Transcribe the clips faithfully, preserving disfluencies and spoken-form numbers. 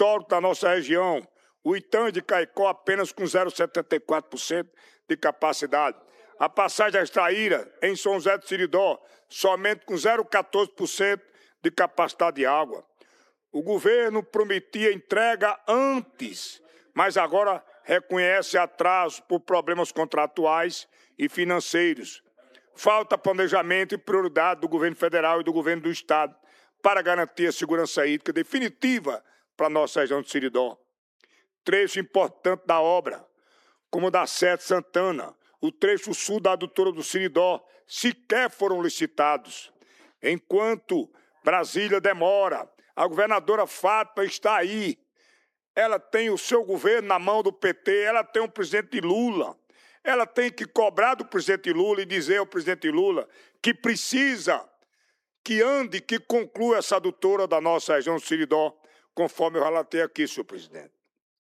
histórico da nossa região, o Itã de Caicó apenas com zero vírgula setenta e quatro por cento de capacidade. A passagem da Extraíra, em São José do Seridó, somente com zero vírgula quatorze por cento de capacidade de água. O governo prometia entrega antes, mas agora reconhece atraso por problemas contratuais e financeiros. Falta planejamento e prioridade do governo federal e do governo do estado para garantir a segurança hídrica definitiva para a nossa região de Seridó. Trecho importante da obra, como o da Sete Santana, o trecho sul da adutora do Seridó, sequer foram licitados. Enquanto Brasília demora, a governadora Fátima está aí. Ela tem o seu governo na mão do P T, ela tem o presidente Lula. Ela tem que cobrar do presidente Lula e dizer ao presidente Lula que precisa que ande, que conclua essa adutora da nossa região do Seridó, conforme eu relatei aqui, senhor presidente.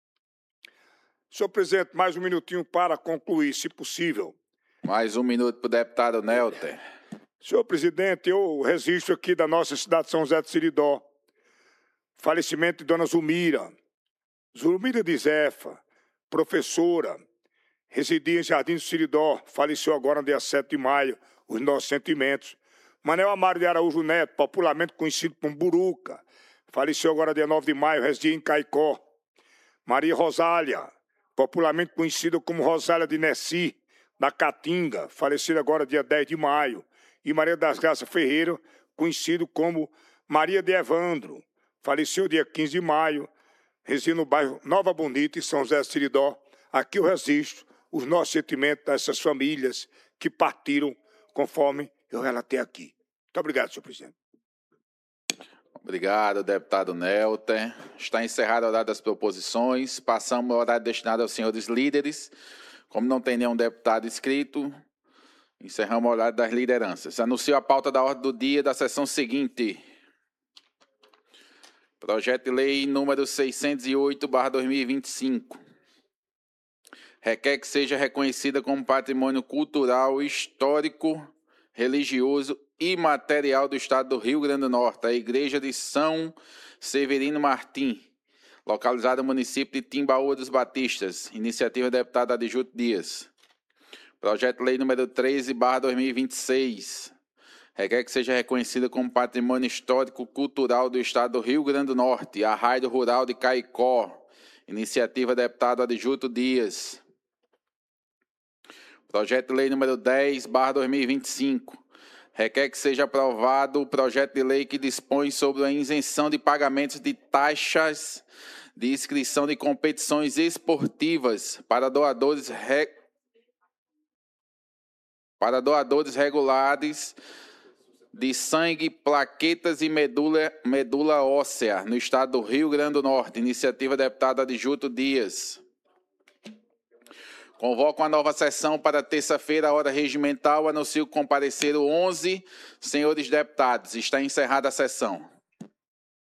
Senhor presidente, mais um minutinho para concluir, se possível. Mais um minuto para o deputado Nelter. Senhor presidente, eu registro aqui da nossa cidade de São José do Seridó, falecimento de dona Zulmira. Zulmira de Zefa, professora, residia em Jardim do Seridó, faleceu agora no dia sete de maio, os nossos sentimentos. Manel Amaro de Araújo Neto, popularmente conhecido como Buruca, faleceu agora dia nove de maio, residia em Caicó. Maria Rosália, popularmente conhecida como Rosália de Nessi, da Caatinga, falecida agora dia dez de maio. E Maria das Graças Ferreira, conhecido como Maria de Evandro, faleceu dia quinze de maio, reside no bairro Nova Bonita, em São José do Seridó. Aqui eu registro os nossos sentimentos dessas famílias que partiram conforme eu relatei aqui. Muito obrigado, senhor presidente. Obrigado, deputado Nelter. Está encerrado o horário das proposições. Passamos ao horário destinado aos senhores líderes. Como não tem nenhum deputado inscrito, encerramos o horário das lideranças. Anuncio a pauta da ordem do dia da sessão seguinte. Projeto de lei número seiscentos e oito barra dois mil e vinte e cinco. Requer que seja reconhecida como patrimônio cultural, histórico, religioso e material do Estado do Rio Grande do Norte, a Igreja de São Severino Martim, localizada no município de Timbaúba dos Batistas, iniciativa do deputado Adjuto Dias. Projeto de lei número treze barra dois mil e vinte e seis. Requer que seja reconhecida como patrimônio histórico cultural do Estado do Rio Grande do Norte, a Rádio Rural de Caicó, iniciativa do deputado Adjuto Dias. Projeto de lei número dez barra dois mil e vinte e cinco. Requer que seja aprovado o projeto de lei que dispõe sobre a isenção de pagamentos de taxas de inscrição de competições esportivas para doadores, re... para doadores regulares de sangue, plaquetas e medula, medula óssea no Estado do Rio Grande do Norte. Iniciativa do deputado Adjuto Dias. Convoco uma nova sessão para terça-feira, a hora regimental. Anuncio que compareceram onze senhores deputados. Está encerrada a sessão.